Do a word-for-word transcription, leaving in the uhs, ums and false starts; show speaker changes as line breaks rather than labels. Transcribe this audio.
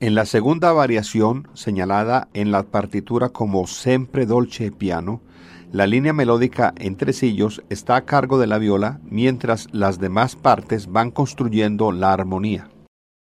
En la segunda variación, señalada en la partitura como sempre dolce piano, la línea melódica en tresillos está a cargo de la viola, mientras las demás partes van construyendo la armonía.